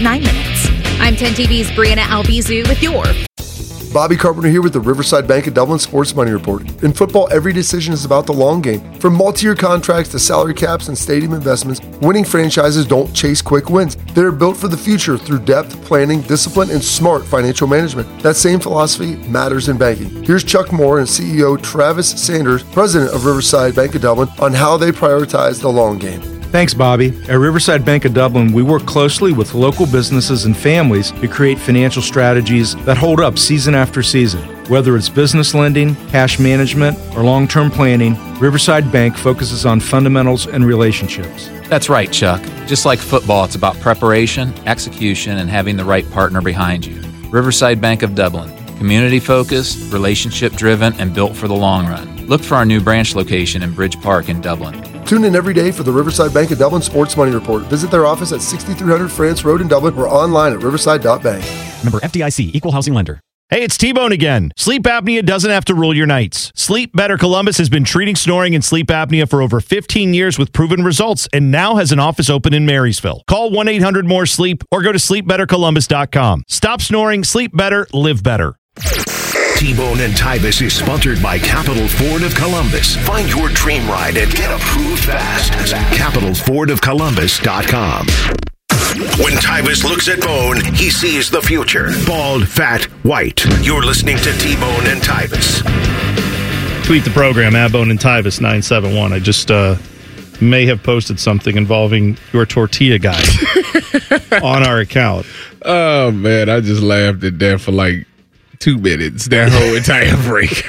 at 9 minutes. I'm 10 TV's Brianna Albizu with your Bobby Carpenter here with the Riverside Bank of Dublin Sports Money Report. In football, every decision is about the long game. From multi-year contracts to salary caps and stadium investments, winning franchises don't chase quick wins. They're built for the future through depth, planning, discipline, and smart financial management. That same philosophy matters in banking. Here's Chuck Moore and CEO Travis Sanders, president of Riverside Bank of Dublin, on how they prioritize the long game. Thanks, Bobby. At Riverside Bank of Dublin, we work closely with local businesses and families to create financial strategies that hold up season after season. Whether it's business lending, cash management, or long-term planning, Riverside Bank focuses on fundamentals and relationships. That's right, Chuck. Just like football, it's about preparation, execution, and having the right partner behind you. Riverside Bank of Dublin. Community-focused, relationship-driven, and built for the long run. Look for our new branch location in Bridge Park in Dublin. Tune in every day for the Riverside Bank of Dublin Sports Money Report. Visit their office at 6300 France Road in Dublin or online at riverside.bank. Member FDIC, Equal Housing Lender. Hey, it's T-Bone again. Sleep apnea doesn't have to rule your nights. Sleep Better Columbus has been treating snoring and sleep apnea for over 15 years with proven results and now has an office open in Marysville. Call 1-800-MORE-SLEEP or go to sleepbettercolumbus.com. Stop snoring, sleep better, live better. T-Bone and Tyvis is sponsored by Capital Ford of Columbus. Find your dream ride and get approved fast at capitalfordofcolumbus.com. When Tyvis looks at Bone, he sees the future. Bald, fat, white. You're listening to T-Bone and Tyvis. Tweet the program, @Bone and Tyvis 971. I just may have posted something involving your tortilla guy on our account. Oh, man, I just laughed at that for like 2 minutes, that whole entire break.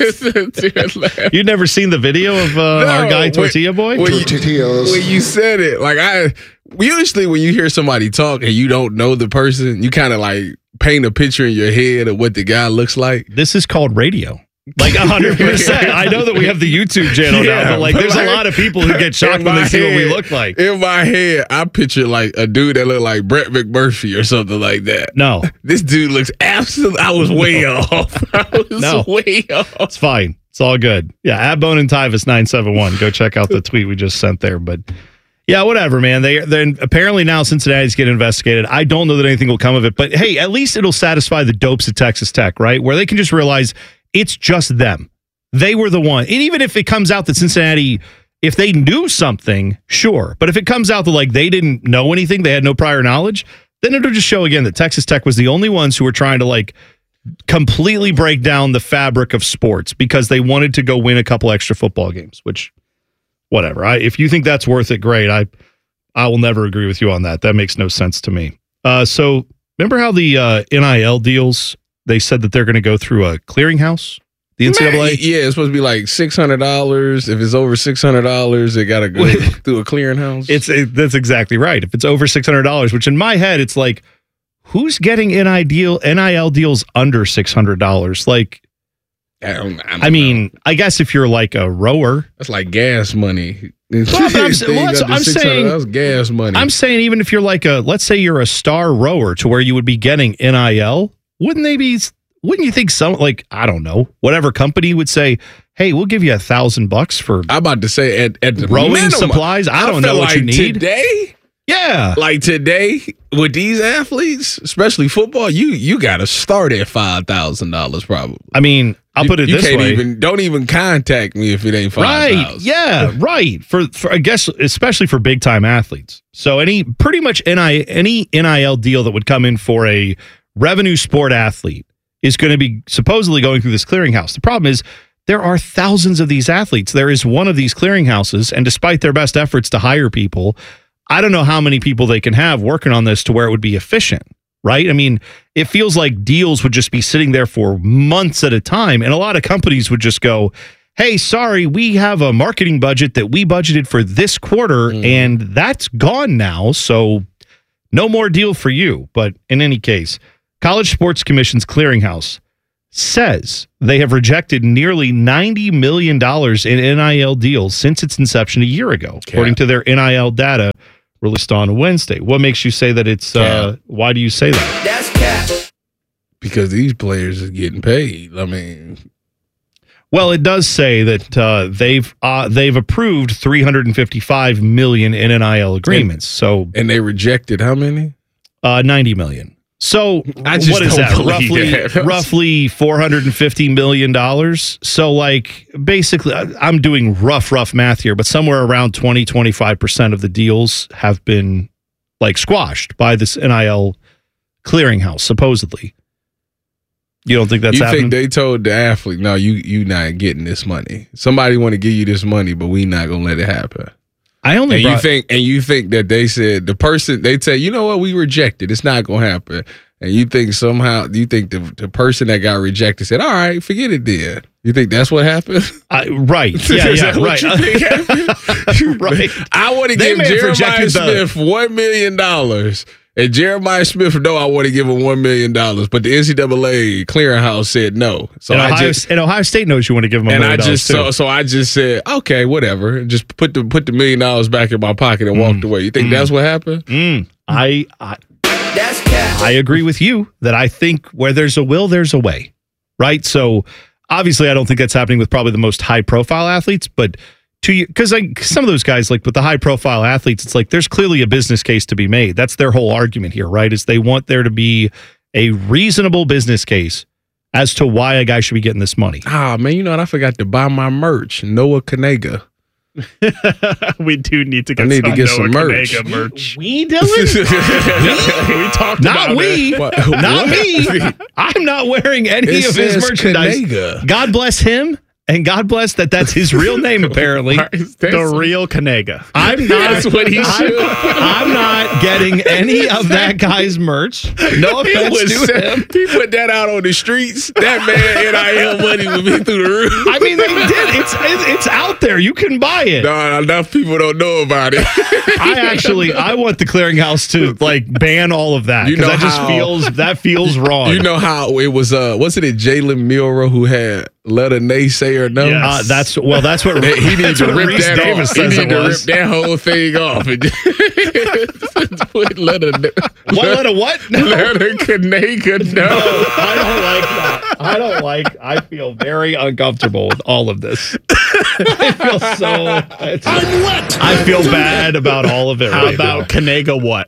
You'd never seen the video of our guy Tortilla Boy? When you said it, like usually when you hear somebody talk and you don't know the person, you kind of like paint a picture in your head of what the guy looks like. This is called radio. Like 100%. I know that we have the YouTube channel now, but like there's a lot of people who get shocked when they see what we look like. In my head, I picture like a dude that looked like Brett McMurphy or something like that. No. This dude looks absolutely, I was way off. Way off. It's fine. It's all good. Yeah, @Bone and Tyvis 971. Go check out the tweet we just sent there. But yeah, whatever, man. They're apparently now Cincinnati's getting investigated. I don't know that anything will come of it, but hey, at least it'll satisfy the dopes at Texas Tech, right? Where they can just realize it's just them. They were the one. And even if it comes out that Cincinnati, if they knew something, sure. But if it comes out that like they didn't know anything, they had no prior knowledge, then it'll just show again that Texas Tech was the only ones who were trying to like completely break down the fabric of sports because they wanted to go win a couple extra football games, which whatever. If you think that's worth it, great. I will never agree with you on that. That makes no sense to me. So remember how the NIL deals, they said that they're going to go through a clearinghouse, the NCAA? Man, yeah, it's supposed to be like $600. If it's over $600, it got to go through a clearinghouse. That's exactly right. If it's over $600, which in my head, it's like, who's getting NIL deals under $600? Like, I mean, I guess if you're like a rower, that's like gas money. I'm saying that's gas money. I'm saying even if you're like let's say you're a star rower to where you would be getting NIL, wouldn't you think some, like, I don't know, whatever company would say, hey, we'll give you $1,000 for I'm about to say at the rowing minimum, supplies. I don't know what like you need today. Yeah, like today with these athletes, especially football, you got to start at $5,000 probably. I mean, I'll put it this way: don't even contact me if it ain't $5,000. Right? Yeah, right. For I guess especially for big time athletes. So any NIL deal that would come in for a revenue sport athlete is going to be supposedly going through this clearinghouse. The problem is there are thousands of these athletes. There is one of these clearinghouses, and despite their best efforts to hire people, I don't know how many people they can have working on this to where it would be efficient, right? I mean, it feels like deals would just be sitting there for months at a time, and a lot of companies would just go, hey, sorry, we have a marketing budget that we budgeted for this quarter, and that's gone now, so no more deal for you. But in any case, College Sports Commission's clearinghouse says they have rejected nearly $90 million in NIL deals since its inception a year ago, according to their NIL data released on Wednesday. What makes you say that it's, why do you say that? That's cap. Because these players are getting paid. I mean, well, it does say that they've approved $355 million in NIL agreements. And they rejected how many? $90 million. So I just what is don't that? believe Roughly $450 million. So like basically, I'm doing rough math here, but somewhere around 20-25% of the deals have been like squashed by this NIL clearinghouse, supposedly. You don't think that's happening? You think they told the athlete, no, you not getting this money. Somebody want to give you this money, but we not gonna let it happen. You think that they said the person they tell you know what, we rejected, it's not gonna happen, and you think the person that got rejected said, all right, forget it then. You think that's what happened? Right. Yeah, right. You think happened? Right. I want to give Jeremiah Smith $1 million. And Jeremiah Smith, no, I want to give him $1 million, but the NCAA clearinghouse said no. So and Ohio State knows you want to give him $1 million too. So I just said, okay, whatever. Just put the $1 million back in my pocket and walked away. You think that's what happened? I agree with you that I think where there's a will, there's a way, right? So obviously, I don't think that's happening with probably the most high profile athletes, but because some of those guys, like with the high profile athletes, it's like there's clearly a business case to be made. That's their whole argument here, right? Is they want there to be a reasonable business case as to why a guy should be getting this money. Ah, man, you know what? I forgot to buy my merch. Noah Kanega. We do need to get some merch. We, Dylan? We talked about it. Not me. I'm not wearing any of his merchandise. Kanega. God bless him. And God bless that's his real name, apparently. The real Kanega. I'm not. That's what he should. I'm not getting any of that guy's merch. No offense to him. He put that out on the streets. That man NIL money would be through the roof. I mean, they did. It's out there. You can buy it. No, enough people don't know about it. I want the clearinghouse to like ban all of that because that feels wrong. You know how it was? Wasn't it Jalen Milroe who had let a naysayer know? Yes. That's what he needs to rip Reese that Davis off. says He it need to was. rip that whole thing off. Let a what? No. Let a Kanega know. I don't like that. I feel very uncomfortable with all of this. I'm wet. I feel bad about all of it. How about Kanega what?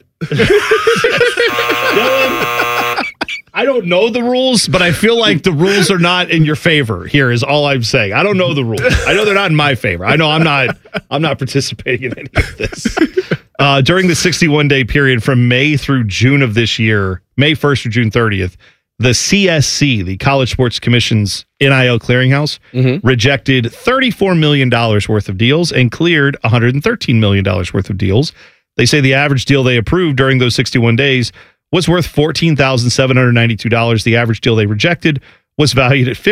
Dylan, I don't know the rules, but I feel like the rules are not in your favor. Here is all I'm saying. I don't know the rules. I know they're not in my favor. I know I'm not participating in any of this. During the 61-day period from May through June of this year, May 1st through June 30th, the CSC, the College Sports Commission's NIL clearinghouse, rejected $34 million worth of deals and cleared $113 million worth of deals. They say the average deal they approved during those 61 days was worth $14,792. The average deal they rejected was valued at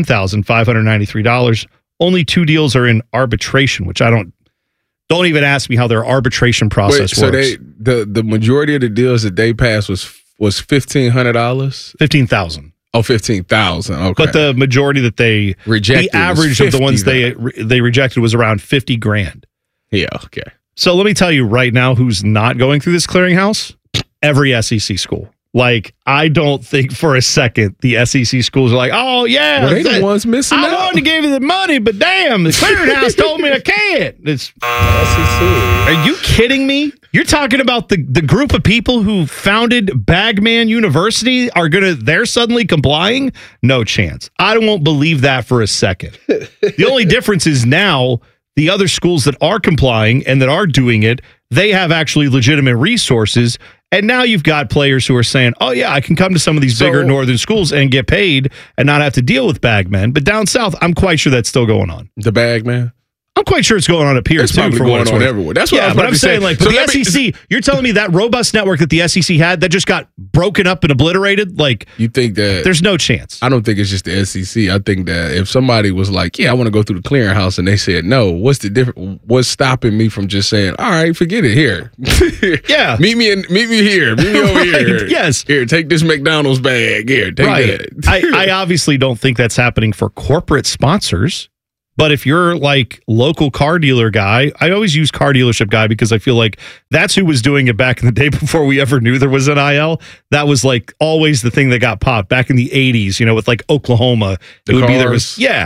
$51,593. Only 2 deals are in arbitration, which I don't even ask me how their arbitration process works. So the majority of the deals that they passed was $1,500? $15,000. Oh, $15,000. Okay. But the majority that they rejected, the average of the ones they rejected was around $50,000. Yeah, okay. So let me tell you right now who's not going through this clearinghouse. Every SEC school. Like, I don't think for a second the SEC schools are like, oh, yeah. Well, they the ones missing out. I wanted to give you the money, but damn, the clearinghouse told me I can't. It's SEC. Are you kidding me? You're talking about the group of people who founded Bagman University they're suddenly complying? No chance. I won't believe that for a second. The only difference is now the other schools that are complying and that are doing it, they have actually legitimate resources. And now you've got players who are saying, oh, yeah, I can come to some of these bigger northern schools and get paid and not have to deal with bagmen. But down south, I'm quite sure that's still going on. The bagman? I'm quite sure it's going on up here, it's too. Probably For going on everywhere. That's what I was about to say. Saying, like, but the SEC, you're telling me that robust network that the SEC had, that just got broken up and obliterated? Like, you think that there's no chance. I don't think it's just the SEC. I think that if somebody was like, yeah, I want to go through the clearinghouse, and they said no, what's the difference? What's stopping me from just saying, all right, forget it here? Yeah. Meet me here. Meet me over here. Yes. Here, take this McDonald's bag. Here, take that. I obviously don't think that's happening for corporate sponsors. But if you're like local car dealer guy, I always use car dealership guy because I feel like that's who was doing it back in the day before we ever knew there was an NIL. That was like always the thing that got popped back in the 80s, with like Oklahoma. It would be there was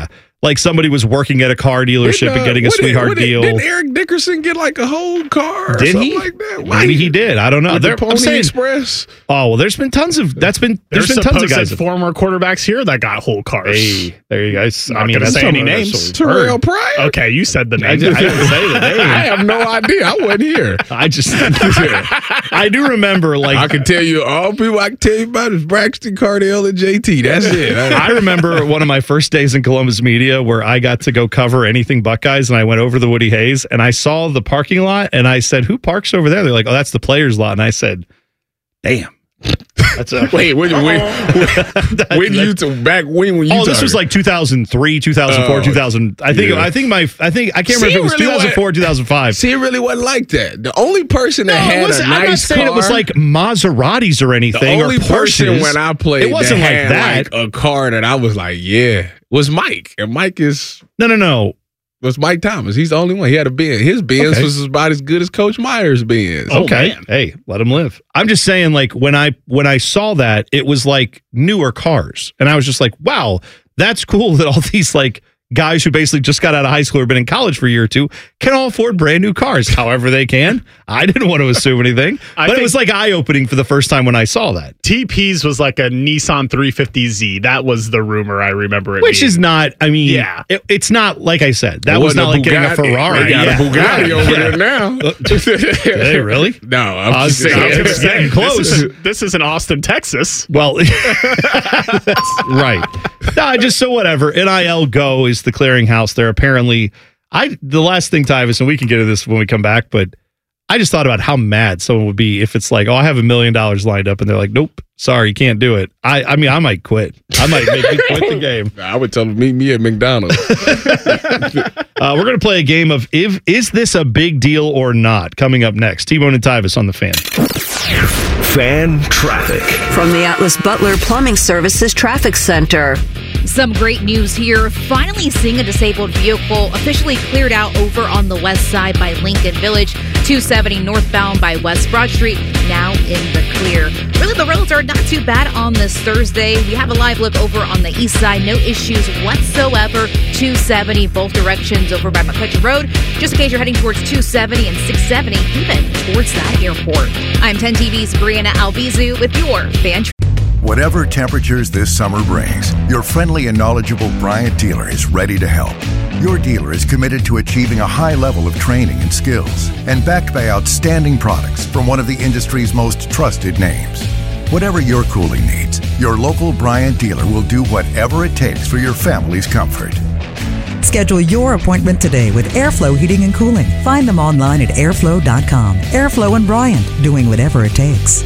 like somebody was working at a car dealership and getting a sweetheart deal. Did Eric Dickerson get like a whole car? Or did something he? Like that? Maybe he did. I don't know. The Pony Express. Oh well, there's been tons of. There's been tons of guys. Former quarterbacks here that got whole cars. Hey, there you guys. Not gonna say any names. Terrell Pryor. Okay, you said the name. I didn't say the name. I have no idea. I wasn't here. I do remember. Like I can tell you all people I can tell you about is Braxton, Cardell, and JT. That's it. I remember one of my first days in Columbus media where I got to go cover anything Buckeyes, and I went over to the Woody Hayes, and I saw the parking lot, and I said, "Who parks over there?" They're like, "Oh, that's the players' lot," and I said, "Damn." That's wait, when you this was like 2003, 2004, 2000. I can't remember if it was 2004 or 2005. See, it really wasn't like that. The only person that had a nice car. I'm not saying it was like Maseratis or anything. The only or Porsches. person when I played it wasn't that like had that. Like a car that I was like, yeah, was Mike. And Mike is no. Was Mike Thomas. He's the only one. He had a Benz. His Benz was about as good as Coach Myers' Benz. Okay. Hey, let him live. I'm just saying, like, when I saw that, it was like newer cars. And I was just like, wow, that's cool that all these like guys who basically just got out of high school or been in college for a year or two can all afford brand new cars however they can. I didn't want to assume anything, but it was like eye-opening for the first time when I saw that. TP's was like a Nissan 350Z. That was the rumor I remember. Which is not, I mean, it's not, like I said, that was not like getting a Ferrari. They got a Bugatti over there now. Did they really? No, I was saying close. This is in Austin, Texas. Well, that's right. No, just so whatever. NIL Go is the clearinghouse. They're apparently, the last thing, Tyvis, and we can get to this when we come back, but I just thought about how mad someone would be if it's like, oh, I have $1 million lined up, and they're like, nope, sorry, you can't do it. I mean, I might quit. I might make me quit the game. I would tell them, meet me at McDonald's. We're going to play a game of is this a big deal or not? Coming up next, T-Bone and Tyvis on the Fan. Fan traffic from the Atlas Butler Plumbing Services Traffic Center. Some great news here. Finally seeing a disabled vehicle officially cleared out over on the west side by Lincoln Village. 270 northbound by West Broad Street, now in the clear. Really, the roads are not too bad on this Thursday. We have a live look over on the east side. No issues whatsoever. 270 both directions over by McCutcheon Road. Just in case you're heading towards 270 and 670, even towards that airport. I'm 10 TV's Brianna Albizu with your Fan. Whatever temperatures this summer brings, your friendly and knowledgeable Bryant dealer is ready to help. Your dealer is committed to achieving a high level of training and skills and backed by outstanding products from one of the industry's most trusted names. Whatever your cooling needs, your local Bryant dealer will do whatever it takes for your family's comfort. Schedule your appointment today with Airflow Heating and Cooling. Find them online at airflow.com. Airflow and Bryant, doing whatever it takes.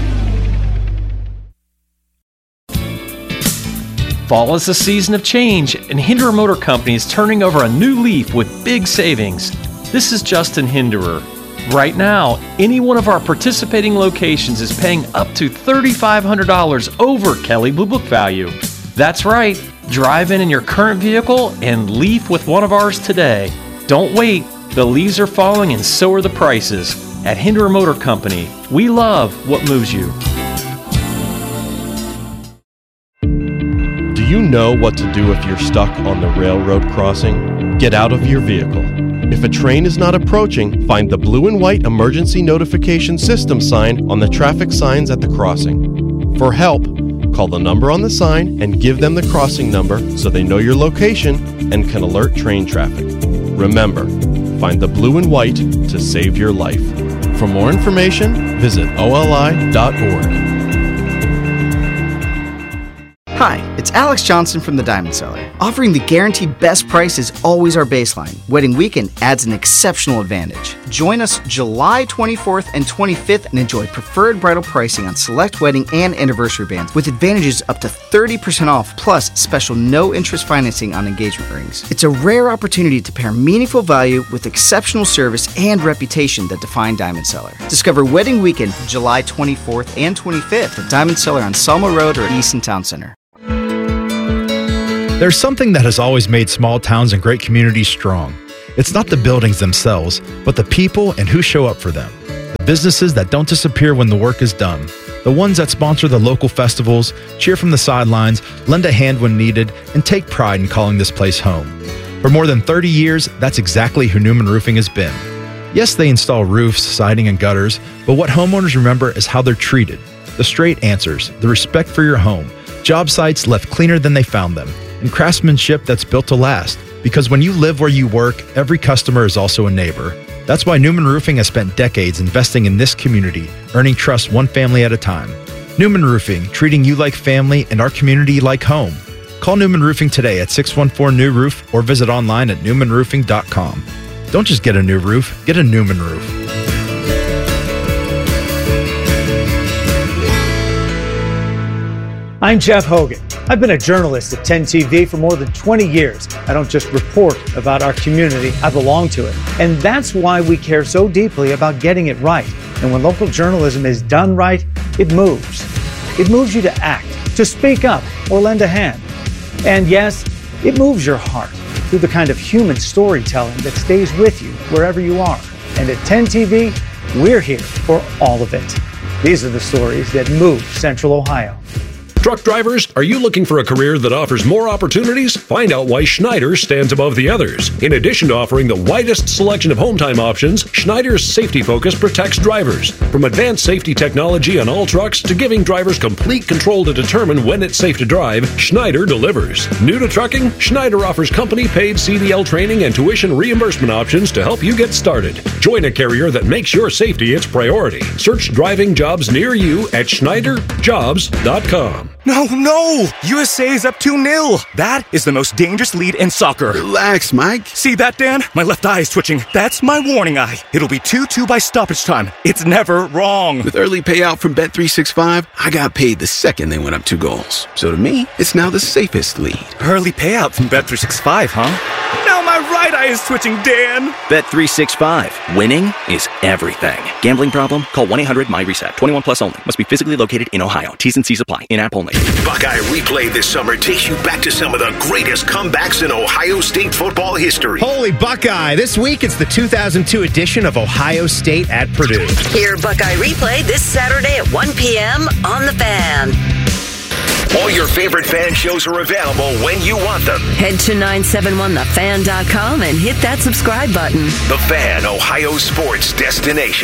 Fall is a season of change, and Hinderer Motor Company is turning over a new leaf with big savings. This is Justin Hinderer. Right now, any one of our participating locations is paying up to $3,500 over Kelley Blue Book value. That's right. Drive in your current vehicle and leave with one of ours today. Don't wait. The leaves are falling and so are the prices. At Hinderer Motor Company, we love what moves you. Do you know what to do if you're stuck on the railroad crossing? Get out of your vehicle. If a train is not approaching, find the blue and white emergency notification system sign on the traffic signs at the crossing. For help, call the number on the sign and give them the crossing number so they know your location and can alert train traffic. Remember, find the blue and white to save your life. For more information, visit oli.org. Hi, it's Alex Johnson from the Diamond Cellar. Offering the guaranteed best price is always our baseline. Wedding weekend adds an exceptional advantage. Join us July 24th and 25th and enjoy preferred bridal pricing on select wedding and anniversary bands with advantages up to 30% off plus special no-interest financing on engagement rings. It's a rare opportunity to pair meaningful value with exceptional service and reputation that define Diamond Cellar. Discover Wedding Weekend July 24th and 25th at Diamond Cellar on Selma Road or Easton Town Center. There's something that has always made small towns and great communities strong. It's not the buildings themselves, but the people and who show up for them. The businesses that don't disappear when the work is done. The ones that sponsor the local festivals, cheer from the sidelines, lend a hand when needed, and take pride in calling this place home. For more than 30 years, that's exactly who Newman Roofing has been. Yes, they install roofs, siding, and gutters, but what homeowners remember is how they're treated. The straight answers, the respect for your home, job sites left cleaner than they found them, and craftsmanship that's built to last. Because when you live where you work, every customer is also a neighbor. That's why Newman Roofing has spent decades investing in this community, earning trust one family at a time. Newman Roofing, treating you like family and our community like home. Call Newman Roofing today at 614-NEW-ROOF or visit online at newmanroofing.com. Don't just get a new roof, get a Newman roof. I'm Jeff Hogan. I've been a journalist at 10 TV for more than 20 years. I don't just report about our community, I belong to it. And that's why we care so deeply about getting it right. And when local journalism is done right, it moves. It moves you to act, to speak up, or lend a hand. And yes, it moves your heart through the kind of human storytelling that stays with you wherever you are. And at 10 TV, we're here for all of it. These are the stories that move Central Ohio. Truck drivers, are you looking for a career that offers more opportunities? Find out why Schneider stands above the others. In addition to offering the widest selection of home time options, Schneider's safety focus protects drivers. From advanced safety technology on all trucks to giving drivers complete control to determine when it's safe to drive, Schneider delivers. New to trucking, Schneider offers company-paid CDL training and tuition reimbursement options to help you get started. Join a carrier that makes your safety its priority. Search driving jobs near you at schneiderjobs.com. No! USA is up 2-0. That is the most dangerous lead in soccer. Relax, Mike. See that, Dan? My left eye is twitching. That's my warning eye. It'll be 2-2 by stoppage time. It's never wrong. With early payout from Bet365, I got paid the second they went up 2 goals. So to me, it's now the safest lead. Early payout from Bet365, huh? Now my right eye is twitching, Dan. Bet365. Winning is everything. Gambling problem? Call 1-800-MY-RESET. 21 plus only. Must be physically located in Ohio. T's and C's apply. In-app only. Buckeye Replay this summer takes you back to some of the greatest comebacks in Ohio State football history. Holy Buckeye! This week it's the 2002 edition of Ohio State at Purdue. Hear Buckeye Replay this Saturday at 1 p.m. on The Fan. All your favorite fan shows are available when you want them. Head to 971thefan.com and hit that subscribe button. The Fan, Ohio sports destination.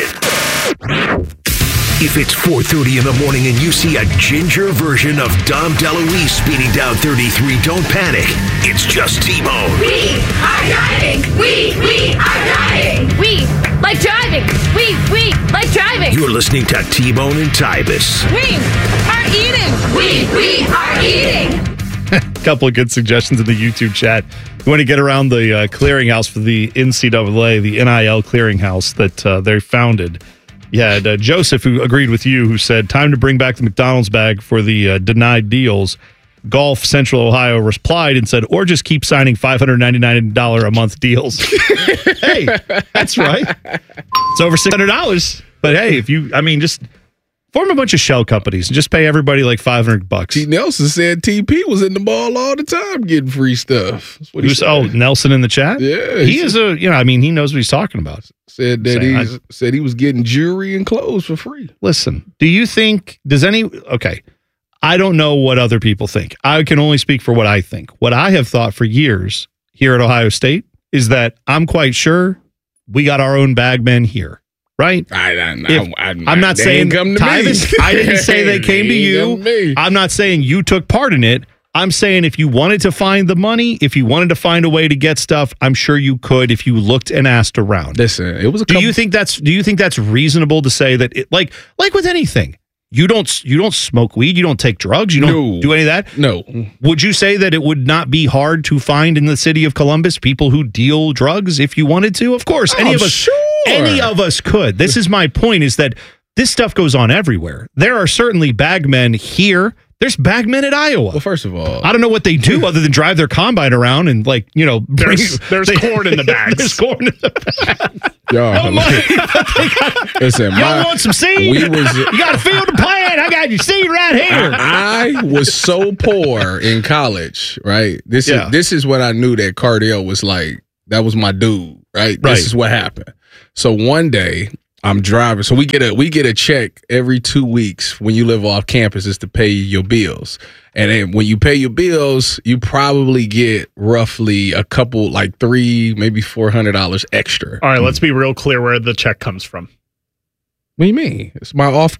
If it's 4:30 in the morning and you see a ginger version of Dom DeLuise speeding down 33, don't panic. It's just T-Bone. We are driving. We are driving. We like driving. We like driving. You're listening to T-Bone and Tybus. We are eating. We are eating. A couple of good suggestions in the YouTube chat. You want to get around the clearinghouse for the NCAA, the NIL clearinghouse that they founded. You had Joseph, who agreed with you, who said, time to bring back the McDonald's bag for the denied deals. Golf Central Ohio replied and said, or just keep signing $599 a month deals. Hey, that's right. It's over $600. But hey, if you, just form a bunch of shell companies and just pay everybody like $500. T. Nelson said TP was in the ball all the time getting free stuff. That's what he said. Oh, Nelson in the chat? Yeah. He is he knows what he's talking about. Said that said he was getting jewelry and clothes for free. Listen, I don't know what other people think. I can only speak for what I think. What I have thought for years here at Ohio State is that I'm quite sure we got our own bagmen here. Right? I'm not saying Tyvis, I didn't say they came to you. I'm not saying you took part in it. I'm saying if you wanted to find the money, if you wanted to find a way to get stuff, I'm sure you could if you looked and asked around. Listen, it was Do you think that's reasonable to say that it like with anything? You don't smoke weed, you don't take drugs, you don't do any of that? No. Would you say that it would not be hard to find in the city of Columbus people who deal drugs if you wanted to? Of course, any of us could. This is my point, is that this stuff goes on everywhere. There are certainly bagmen here. There's bagmen at Iowa. Well, first of all, I don't know what they do other than drive their combine around and there's corn in the bags. There's corn in the bags. Listen, y'all want some seed? You got a field to plant. I got your seed right here. I was so poor in college, right? This is what I knew that Cardale was like. That was my dude, right? This is what happened. So one day I'm driving. So we get a check every 2 weeks when you live off campus is to pay your bills. And then when you pay your bills, you probably get roughly a couple, like $300, maybe $400 extra. All right, let's be real clear where the check comes from. What do you mean? It's my off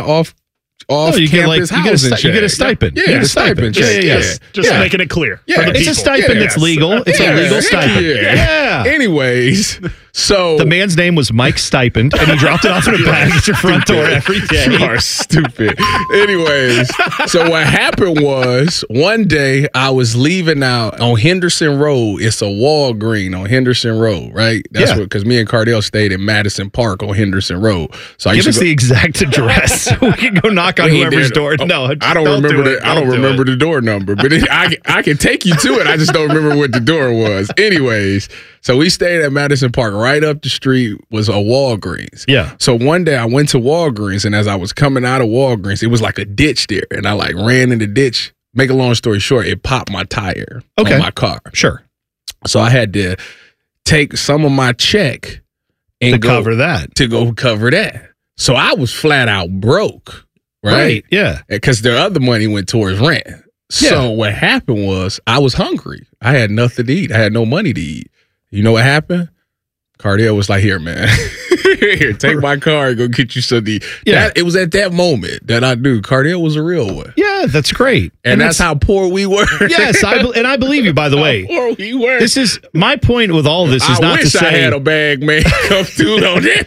you campus housing check. You get a stipend. Yeah, a stipend check. Just making it clear. Yeah, for the it's people. a stipend that's legal. It's a legal stipend. Yeah. Anyways, so the man's name was Mike Stipend, and he dropped it off in a bag at your front door every day. You are stupid. Anyways, so what happened was one day I was leaving out on Henderson Road. It's a Walgreens on Henderson Road, right? That's what, because me and Cardell stayed in Madison Park on Henderson Road. So I give us the exact address so we can go knock on whoever's door. No, I don't remember the door number, but I can take you to it. I just don't remember what the door was. Anyways, so we stayed at Madison Park. Right up the street was a Walgreens. Yeah. So one day I went to Walgreens, and as I was coming out of Walgreens, it was like a ditch there, and I like ran in the ditch. Make a long story short, it popped my tire on my car. Sure. So I had to take some of my check and to cover that. To go cover that. So I was flat out broke. Right? Yeah. Because the other money went towards rent. So what happened was I was hungry. I had nothing to eat. I had no money to eat. You know what happened? Cardell was like, here, man. Here, take my car and go get you something. Yeah. It was at that moment that I knew Cardell was a real one. Yeah, that's great. And that's how poor we were. Yes, I believe you, by the way. How poor we were. This is my point with all of this is not to say I had a bag man come through on that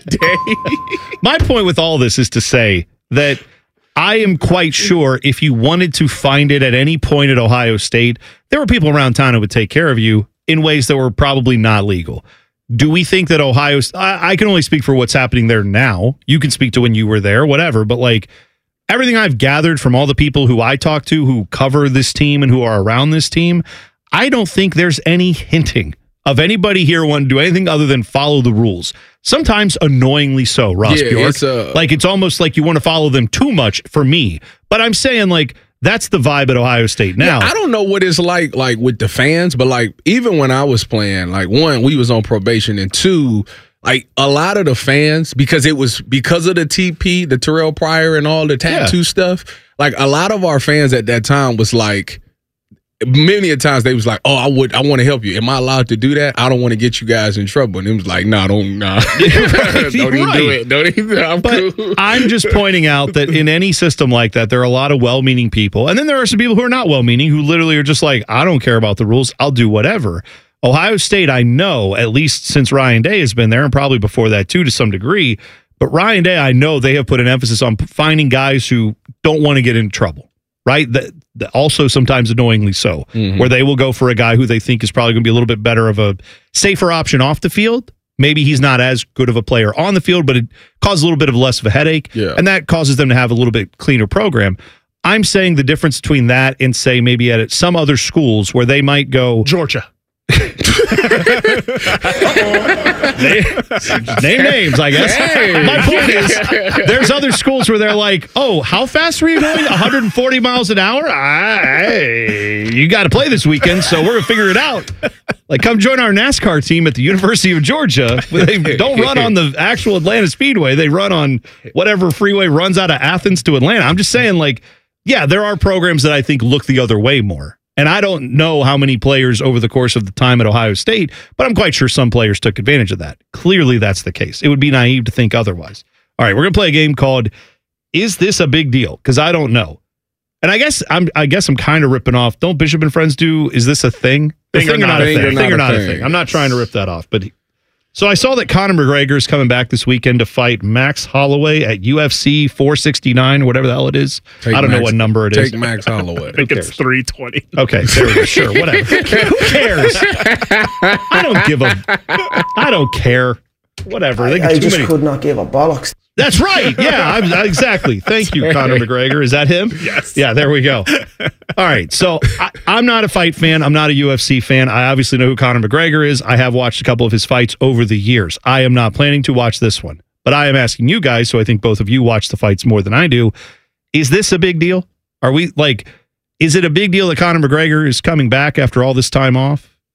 day. My point with all this is to say that I am quite sure if you wanted to find it at any point at Ohio State, there were people around town who would take care of you in ways that were probably not legal. Do we think that Ohio... I can only speak for what's happening there now. You can speak to when you were there, whatever. But like everything I've gathered from all the people who I talk to who cover this team and who are around this team, I don't think there's any hinting of anybody here wanting to do anything other than follow the rules. Sometimes annoyingly so, Ross Bjork. It's almost like you want to follow them too much for me. But I'm saying like that's the vibe at Ohio State now. Yeah, I don't know what it's like with the fans, but like even when I was playing, like one, we was on probation, and two, like a lot of the fans, because of the TP, the Terrell Pryor and all the tattoo stuff, like a lot of our fans at that time was like, many a times they was like, I want to help you. Am I allowed to do that? I don't want to get you guys in trouble. And it was like, don't even do it. Don't even. Cool. I'm just pointing out that in any system like that, there are a lot of well-meaning people. And then there are some people who are not well-meaning who literally are just like, I don't care about the rules. I'll do whatever. Ohio State, I know, at least since Ryan Day has been there, and probably before that too to some degree, but Ryan Day, I know they have put an emphasis on finding guys who don't want to get in trouble. Right? Also sometimes annoyingly so, where they will go for a guy who they think is probably going to be a little bit better of a safer option off the field. Maybe he's not as good of a player on the field, but it causes a little bit of less of a headache. Yeah. And that causes them to have a little bit cleaner program. I'm saying the difference between that and say maybe at some other schools where they might go... Georgia. Name names, I guess. Hey. My point is, there's other schools where they're like, oh, how fast are you going? 140 miles an hour? Hey, you got to play this weekend, so we're going to figure it out. Like, come join our NASCAR team at the University of Georgia. They don't run on the actual Atlanta Speedway. They run on whatever freeway runs out of Athens to Atlanta. I'm just saying, like, yeah, there are programs that I think look the other way more. And I don't know how many players over the course of the time at Ohio State, but I'm quite sure some players took advantage of that. Clearly, that's the case. It would be naive to think otherwise. All right, we're going to play a game called Is This a Big Deal? Because I don't know. And I guess I'm kind of ripping off. Don't Bishop and Friends do Is This a Thing? Thing or not a thing? Thing or not a thing? I'm not trying to rip that off. But so I saw that Conor McGregor is coming back this weekend to fight Max Holloway at UFC 469, whatever the hell it is. I don't know what number it is. Take Max Holloway. I think it's 320. Okay, there we go. Sure, whatever. Who cares? I don't care. Whatever. I just could not give a bollocks. That's right. Yeah, exactly. Thank you, Conor McGregor. Is that him? Yes. Yeah, there we go. All right. So I'm not a fight fan. I'm not a UFC fan. I obviously know who Conor McGregor is. I have watched a couple of his fights over the years. I am not planning to watch this one. But I am asking you guys, so I think both of you watch the fights more than I do. Is this a big deal? Is it a big deal that Conor McGregor is coming back after all this time off?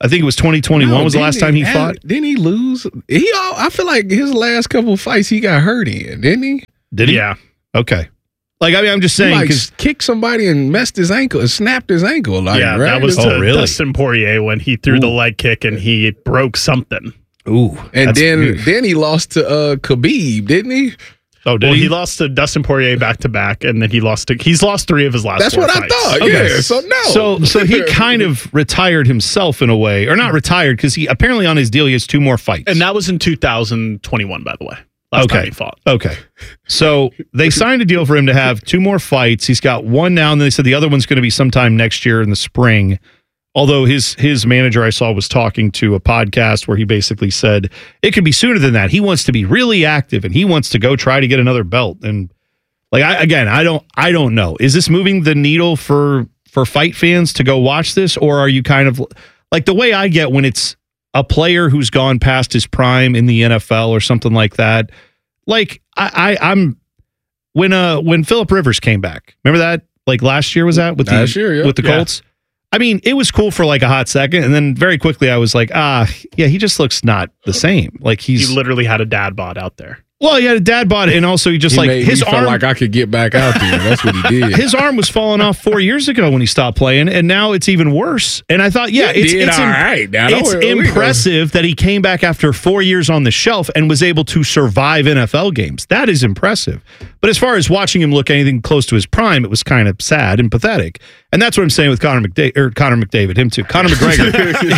I think it was 2021 was the last time he fought. Didn't he lose? I feel like his last couple of fights he got hurt in, didn't he? Did he? Yeah. Okay. Like, I mean, I'm just saying, because kicked somebody and messed his ankle and snapped his ankle. Like, yeah, right? that was Dustin Poirier when he threw the leg kick and he broke something. Ooh. And then he lost to Khabib, didn't he? Oh, did he lost to Dustin Poirier back-to-back, and then he's lost 3 of his last That's 4 what fights. I thought, Okay. yeah. So, no. So he kind of retired himself in a way, or not retired, because he apparently on his deal he has 2 more fights. And that was in 2021, by the way. Last time he fought. Okay. So they signed a deal for him to have 2 more fights. He's got 1 now, and they said the other one's going to be sometime next year in the spring. Although his manager I saw was talking to a podcast where he basically said it could be sooner than that. He wants to be really active and he wants to go try to get another belt. And like I don't know. Is this moving the needle for fight fans to go watch this, or are you kind of like the way I get when it's a player who's gone past his prime in the NFL or something like that? Like I'm when Phillip Rivers came back. Remember that? Like last year was that with the Colts? I mean, it was cool for like a hot second, and then very quickly I was like, yeah, he just looks not the same. Like he literally had a dad bod out there. Well, he had a dad bod, and also he just his arm. Felt like I could get back out there. That's what he did. His arm was falling off 4 years ago when he stopped playing, and now it's even worse. And I thought, it's all right. Now, it's impressive that he came back after 4 years on the shelf and was able to survive NFL games. That is impressive. But as far as watching him look anything close to his prime, it was kind of sad and pathetic. And that's what I'm saying with Conor McDavid, him too. Conor McGregor.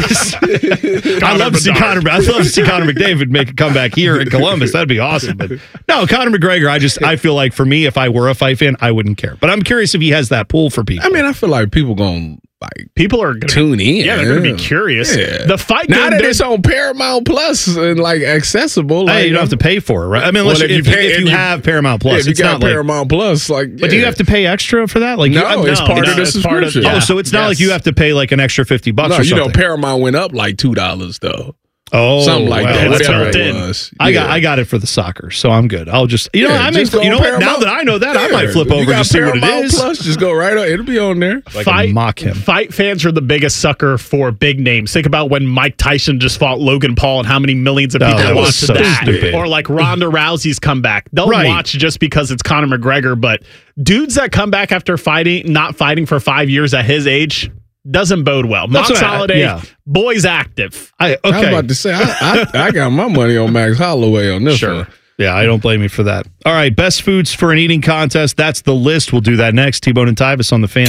I'd love to see Conor McDavid make a comeback here in Columbus. That'd be awesome. But no, Conor McGregor, I feel like for me, if I were a fight fan, I wouldn't care. But I'm curious if he has that pull for people. I mean, I feel like people people are gonna tune in. Yeah, they're going to be curious. Yeah. The fight now that it's on Paramount Plus and like accessible, you don't have to pay for it, right? I mean, unless if you have Paramount Plus, if you got Paramount Plus, like. But do you have to pay extra for that? Like, it's part of the subscription. Oh, so it's not like you have to pay like an extra $50 or something. No, Paramount went up like $2 though. Oh, something like that. Whatever it was. I got it for the soccer, so I'm good. I'll just now that I know that, I might flip over to see what it is. Plus, just go right on. It'll be on there. Mock him. Fight fans are the biggest sucker for big names. Think about when Mike Tyson just fought Logan Paul and how many millions of people watched that. Stupid. Or like Ronda Rousey's comeback. They'll watch just because it's Conor McGregor, but dudes that come back after not fighting for 5 years at his age doesn't bode well. Max Holloway, boy's active. I was about to say, I got my money on Max Holloway on this one. Yeah, I don't blame you for that. All right, best foods for an eating contest. That's the list. We'll do that next. T-Bone and Tyvis on the Fan.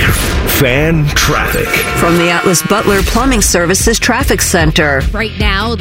Fan traffic. From the Atlas Butler Plumbing Services Traffic Center. Right now,